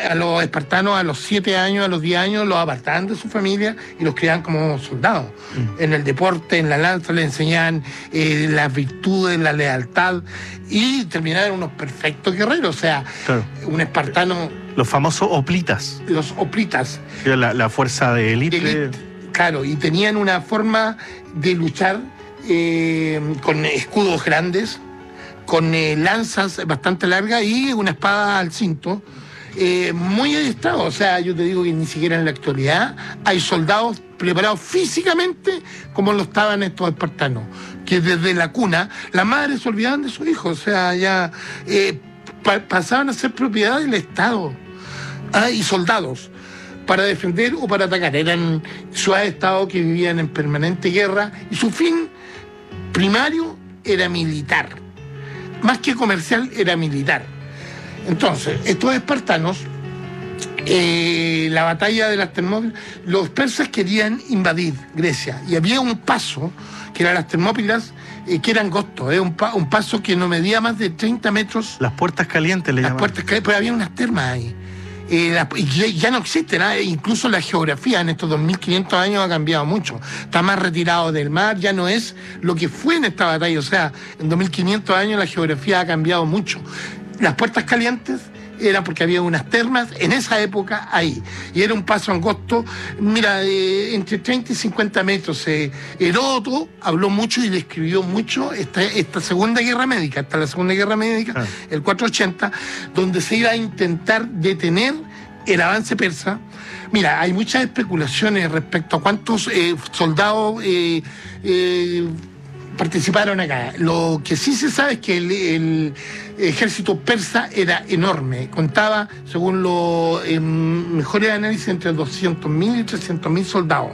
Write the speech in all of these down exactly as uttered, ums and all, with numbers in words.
a los espartanos a los siete años, a los diez años, los apartaban de su familia y los criaban como soldados. Mm. En el deporte, en la lanza, les enseñaban eh, las virtudes, la lealtad, y terminaron unos perfectos guerreros. O sea, claro. Un espartano... Los famosos hoplitas. Los hoplitas. La, la fuerza de élite. Claro, y tenían una forma de luchar eh, con escudos grandes, con eh, lanzas bastante largas y una espada al cinto, eh, muy adiestrados. O sea, yo te digo que ni siquiera en la actualidad hay soldados preparados físicamente como lo estaban estos espartanos, que desde la cuna las madres se olvidaban de sus hijos, o sea, ya eh, pa pasaban a ser propiedad del Estado, ah, y soldados para defender o para atacar. Eran ciudades-estado que vivían en permanente guerra y su fin primario era militar. Más que comercial, era militar. Entonces, estos espartanos, eh, la batalla de las Termópilas, los persas querían invadir Grecia y había un paso, que eran las Termópilas, eh, que era angosto, eh, un, pa un paso que no medía más de treinta metros. Las puertas calientes le llaman. Las puertas calientes, pero había unas termas ahí. Eh, la, ya no existen, ¿eh? Incluso la geografía en estos dos mil quinientos años ha cambiado mucho, está más retirado del mar, ya no es lo que fue en esta batalla. O sea, en dos mil quinientos años la geografía ha cambiado mucho. Las puertas calientes era porque había unas termas en esa época ahí, y era un paso angosto, mira, eh, entre treinta y cincuenta metros. eh, Heródoto habló mucho y describió mucho esta, esta segunda guerra médica, hasta la segunda guerra médica, ah. el cuatrocientos ochenta, donde se iba a intentar detener el avance persa. Mira, hay muchas especulaciones respecto a cuántos eh, soldados eh, eh, participaron acá. Lo que sí se sabe es que el, el ejército persa era enorme. Contaba, según los eh, mejores análisis, entre doscientos mil y trescientos mil soldados.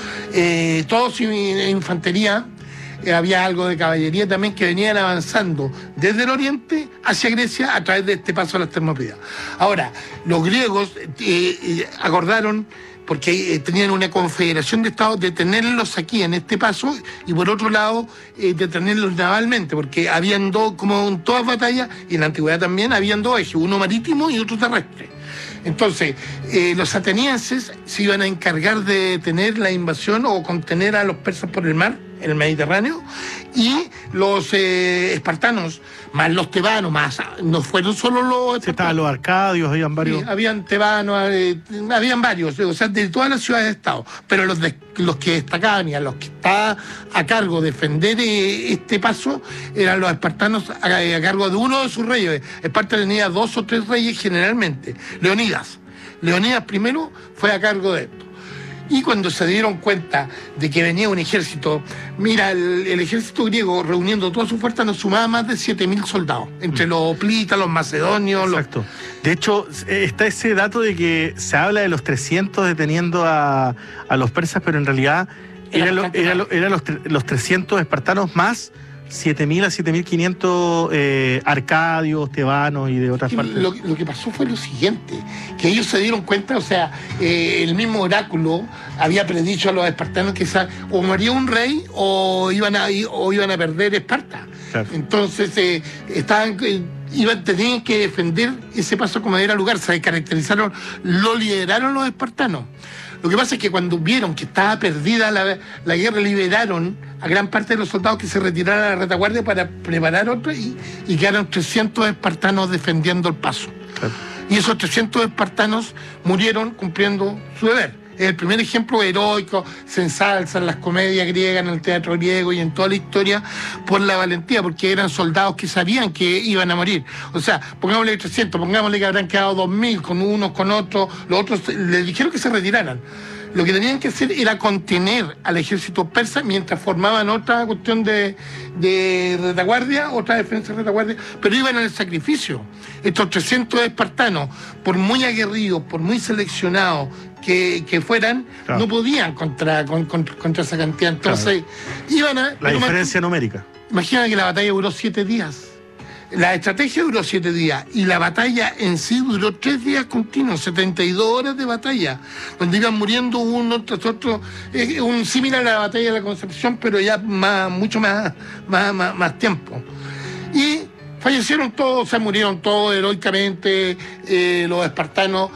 Eh, todos en infantería. Eh, había algo de caballería también, que venían avanzando desde el oriente hacia Grecia a través de este paso a las Termópilas. Ahora, los griegos eh, eh, acordaron, porque eh, tenían una confederación de estados, de tenerlos aquí en este paso, y por otro lado eh, de tenerlos navalmente, porque habían dos, como en todas batallas, y en la antigüedad también, habían dos ejes, uno marítimo y otro terrestre. Entonces, eh, los atenienses se iban a encargar de detener la invasión o contener a los persas por el mar, en el Mediterráneo, y los eh, espartanos, más los tebanos, más no fueron solo los... Sí, estaban los arcadios, habían varios... Sí, habían tebanos, eh, habían varios, o sea, de todas las ciudades de estado, pero los, de, los que destacaban y a los que estaban a cargo de defender eh, este paso eran los espartanos a, a cargo de uno de sus reyes. Esparta tenía dos o tres reyes generalmente. Leonidas. Leonidas primero fue a cargo de esto. Y cuando se dieron cuenta de que venía un ejército, mira, el, el ejército griego, reuniendo toda su fuerza, nos sumaba más de siete mil soldados, entre los hoplitas, los macedonios... Exacto. Los... De hecho, está ese dato de que se habla de los trescientos deteniendo a, a los persas, pero en realidad eran lo, era lo, era los, los trescientos espartanos más siete mil a siete mil quinientos eh, arcadios, tebanos y de otras partes. Lo, lo que pasó fue lo siguiente, que ellos se dieron cuenta, o sea, eh, el mismo oráculo había predicho a los espartanos que esa, o moría un rey o iban a, o iban a perder Esparta. Claro. Entonces, eh, estaban... Eh, Iban, tenían que defender ese paso como era lugar, se caracterizaron, lo lideraron los espartanos. Lo que pasa es que cuando vieron que estaba perdida la, la guerra, liberaron a gran parte de los soldados que se retiraran a la retaguardia para preparar otra, y, y quedaron trescientos espartanos defendiendo el paso. Claro. Y esos trescientos espartanos murieron cumpliendo su deber. Es el primer ejemplo heroico, se ensalza en las comedias griegas, en el teatro griego y en toda la historia, por la valentía, porque eran soldados que sabían que iban a morir. O sea, pongámosle trescientos, pongámosle que habrán quedado dos mil, con unos, con otros, los otros les dijeron que se retiraran. Lo que tenían que hacer era contener al ejército persa mientras formaban otra cuestión de, de retaguardia, otra defensa de retaguardia, pero iban al sacrificio. Estos trescientos espartanos, por muy aguerridos, por muy seleccionados que, que fueran, claro, no podían contra, contra, contra esa cantidad. Entonces, claro, iban a... La diferencia numérica. Imagina que la batalla duró siete días. La estrategia duró siete días y la batalla en sí duró tres días continuos, setenta y dos horas de batalla, donde iban muriendo uno tras otro, eh, un similar a la batalla de la Concepción, pero ya más, mucho más, más, más, más tiempo. Y fallecieron todos, o sea, murieron todos heroicamente, eh, los espartanos.